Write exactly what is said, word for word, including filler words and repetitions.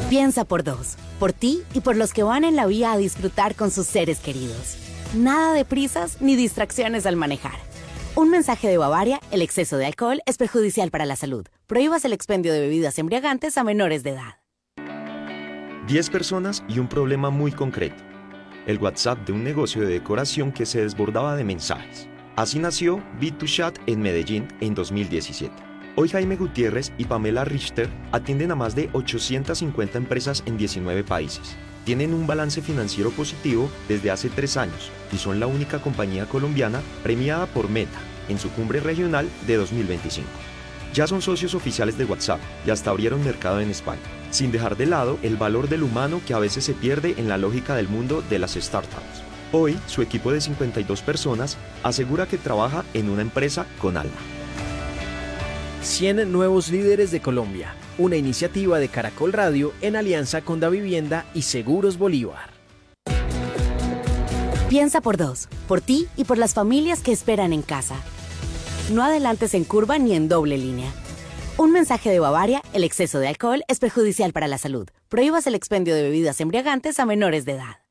Piensa por dos, por ti y por los que van en la vía a disfrutar con sus seres queridos. Nada de prisas ni distracciones al manejar. Un mensaje de Bavaria: el exceso de alcohol es perjudicial para la salud. Prohíbas el expendio de bebidas embriagantes a menores de edad. diez personas y un problema muy concreto. El WhatsApp de un negocio de decoración que se desbordaba de mensajes. Así nació B dos Chat en Medellín en dos mil diecisiete. Hoy Jaime Gutiérrez y Pamela Richter atienden a más de ochocientas cincuenta empresas en diecinueve países. Tienen un balance financiero positivo desde hace tres años y son la única compañía colombiana premiada por Meta en su cumbre regional de dos mil veinticinco. Ya son socios oficiales de WhatsApp y hasta abrieron mercado en España, sin dejar de lado el valor del humano que a veces se pierde en la lógica del mundo de las startups. Hoy, su equipo de cincuenta y dos personas asegura que trabaja en una empresa con alma. cien nuevos líderes de Colombia, una iniciativa de Caracol Radio en alianza con Davivienda y Seguros Bolívar. Piensa por dos, por ti y por las familias que esperan en casa. No adelantes en curva ni en doble línea. Un mensaje de Bavaria: el exceso de alcohol es perjudicial para la salud. Prohíbas el expendio de bebidas embriagantes a menores de edad.